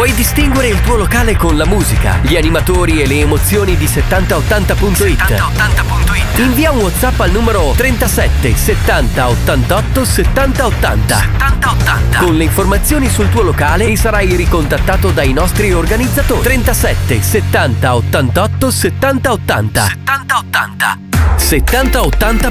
Vuoi distinguere il tuo locale con la musica, gli animatori e le emozioni di 7080.it? Invia un WhatsApp al numero 37 70 88 70 80 con le informazioni sul tuo locale e sarai ricontattato dai nostri organizzatori. 37 70 88 70 80 70 80